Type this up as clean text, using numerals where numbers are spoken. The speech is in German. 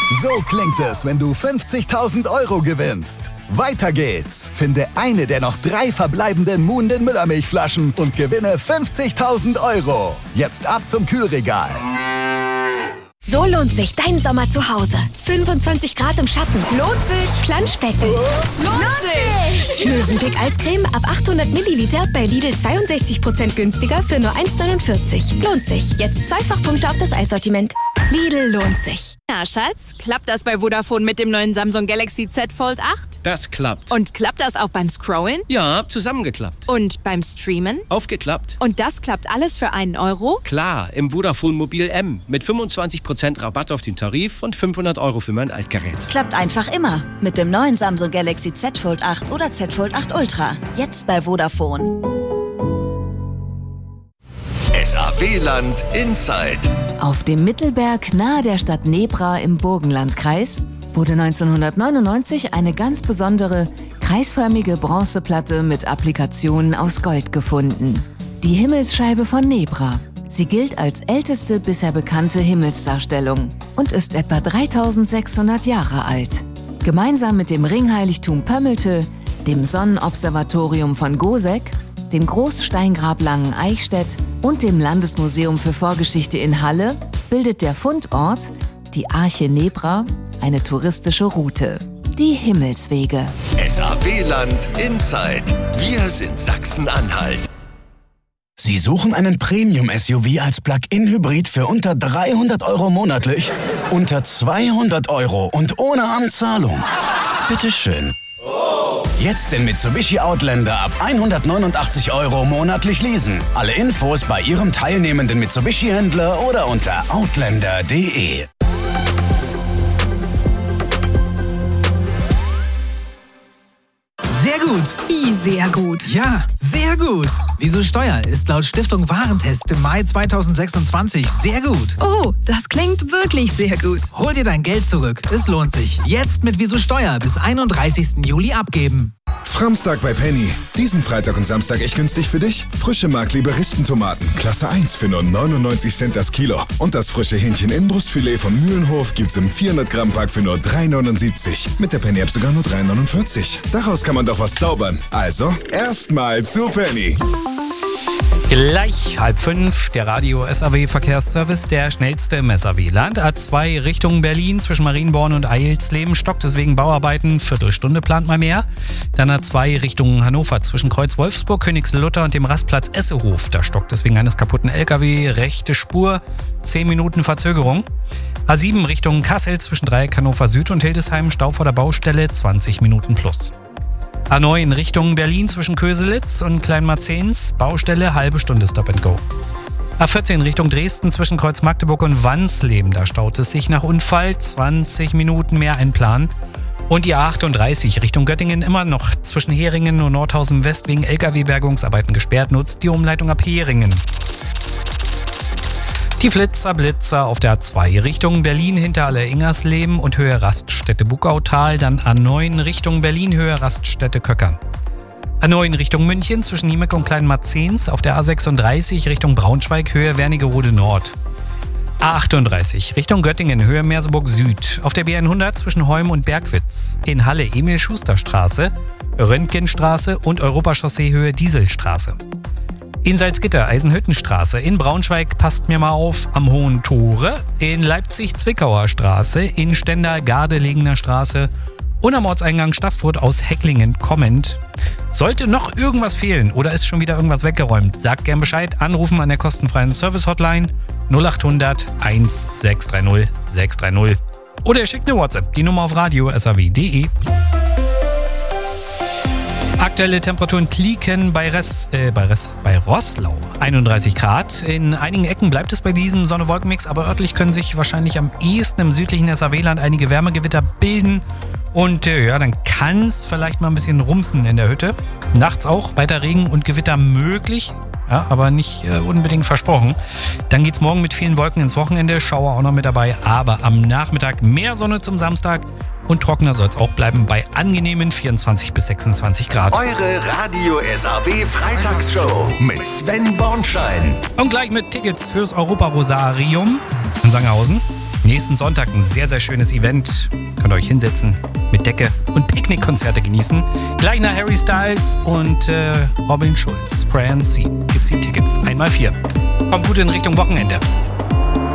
So klingt es, wenn du 50.000 € gewinnst. Weiter geht's. Finde eine der noch 3 verbleibenden Moon den Müllermilchflaschen und gewinne 50.000 €. Jetzt ab zum Kühlregal. So lohnt sich dein Sommer zu Hause. 25 Grad im Schatten. Lohnt sich. Planschbecken. Lohnt sich. Mövenpick Eiscreme ab 800 Milliliter bei Lidl 62% günstiger für nur 1,49. Lohnt sich. Jetzt Zweifachpunkte auf das Eissortiment. Lidl lohnt sich. Na, Schatz, klappt das bei Vodafone mit dem neuen Samsung Galaxy Z Fold 8? Das klappt. Und klappt das auch beim Scrollen? Ja, zusammengeklappt. Und beim Streamen? Aufgeklappt. Und das klappt alles für einen Euro? Klar, im Vodafone Mobil M mit 25% Rabatt auf den Tarif und 500 € für mein Altgerät. Klappt einfach immer. Mit dem neuen Samsung Galaxy Z Fold 8 oder Z Fold 8 Ultra. Jetzt bei Vodafone. SAW-Land Inside. Auf dem Mittelberg nahe der Stadt Nebra im Burgenlandkreis wurde 1999 eine ganz besondere, kreisförmige Bronzeplatte mit Applikationen aus Gold gefunden. Die Himmelsscheibe von Nebra. Sie gilt als älteste bisher bekannte Himmelsdarstellung und ist etwa 3600 Jahre alt. Gemeinsam mit dem Ringheiligtum Pömmelte, dem Sonnenobservatorium von Goseck, dem Großsteingrab Langen-Eichstätt und dem Landesmuseum für Vorgeschichte in Halle bildet der Fundort, die Arche Nebra, eine touristische Route. Die Himmelswege. SAW-Land Inside. Wir sind Sachsen-Anhalt. Sie suchen einen Premium-SUV als Plug-in-Hybrid für unter 300 € monatlich? Unter 200 € und ohne Anzahlung? Bitteschön. Jetzt den Mitsubishi Outlander ab 189 € monatlich leasen. Alle Infos bei Ihrem teilnehmenden Mitsubishi-Händler oder unter outlander.de. Sehr gut. Wie sehr gut? Ja, sehr gut. Wieso Steuer ist laut Stiftung Warentest im Mai 2026 sehr gut. Oh, das klingt wirklich sehr gut. Hol dir dein Geld zurück. Es lohnt sich. Jetzt mit Wieso Steuer bis 31. Juli abgeben. Framstag bei Penny. Diesen Freitag und Samstag echt günstig für dich? Frische Mark-Liebe-Rispentomaten, Klasse 1 für nur 99 Cent das Kilo. Und das frische Hähnchen-Inbrustfilet von Mühlenhof gibt's im 400-Gramm-Pack für nur 3,79. Mit der Penny-App sogar nur 3,49. Daraus kann man doch was zaubern. Also, erstmal zu Penny. Gleich 4:30, der Radio SAW-Verkehrsservice, der schnellste im SAW-Land. A2 Richtung Berlin zwischen Marienborn und Eilsleben stockt deswegen Bauarbeiten. Viertelstunde plant mal mehr. Dann A2 Richtung Hannover zwischen Kreuz Wolfsburg, Königslutter und dem Rastplatz Essehof. Da stockt deswegen eines kaputten LKW, rechte Spur, 10 Minuten Verzögerung. A7 Richtung Kassel zwischen Dreieck Hannover Süd und Hildesheim, Stau vor der Baustelle, 20 Minuten plus. A9 Richtung Berlin zwischen Köselitz und Kleinmarzens, Baustelle, halbe Stunde Stop and Go. A14 Richtung Dresden zwischen Kreuz Magdeburg und Wansleben, da staut es sich nach Unfall, 20 Minuten mehr einplanen. Und die A38 Richtung Göttingen immer noch zwischen Heringen und Nordhausen West wegen LKW-Bergungsarbeiten gesperrt, nutzt die Umleitung ab Heringen. Die Blitzer auf der A2 Richtung Berlin hinter Alle-Ingersleben und Höhe Raststätte Buckautal, dann A9 Richtung Berlin Höhe Raststätte Köckern. A9 Richtung München zwischen Niemek und Kleinmarzens, auf der A36 Richtung Braunschweig Höhe Wernigerode Nord. A38 Richtung Göttingen Höhe Merseburg Süd, auf der B100 zwischen Holm und Bergwitz, in Halle Emil-Schuster-Straße, Röntgenstraße und Europachaussee Höhe Dieselstraße. In Salzgitter, Eisenhüttenstraße, in Braunschweig, passt mir mal auf, am Hohen Tore, in Leipzig, Zwickauer Straße, in Stendal, Gardelegener Straße und am Ortseingang Staßfurt aus Hecklingen kommend. Sollte noch irgendwas fehlen oder ist schon wieder irgendwas weggeräumt, sagt gern Bescheid, anrufen an der kostenfreien Service-Hotline 0800 1630 630. Oder ihr schickt eine WhatsApp, die Nummer auf radio.saw.de. Aktuelle Temperaturen klicken bei Roßlau 31 Grad. In einigen Ecken bleibt es bei diesem Sonne-Wolken-Mix, aber örtlich können sich wahrscheinlich am ehesten im südlichen SAW-Land einige Wärmegewitter bilden. Und dann kann es vielleicht mal ein bisschen rumsen in der Hütte. Nachts auch weiter Regen und Gewitter möglich, ja, aber nicht unbedingt versprochen. Dann geht's morgen mit vielen Wolken ins Wochenende, Schauer auch noch mit dabei, aber am Nachmittag mehr Sonne zum Samstag. Und trockener soll es auch bleiben bei angenehmen 24 bis 26 Grad. Eure Radio SAW Freitagsshow mit Sven Bornschein. Und gleich mit Tickets fürs Europa Rosarium in Sangerhausen. Nächsten Sonntag ein sehr, sehr schönes Event. Könnt ihr euch hinsetzen, mit Decke und Picknickkonzerte genießen. Gleich nach Harry Styles und Robin Schulz. Spray and See. Gibt's die Tickets. 1x4. Kommt gut in Richtung Wochenende.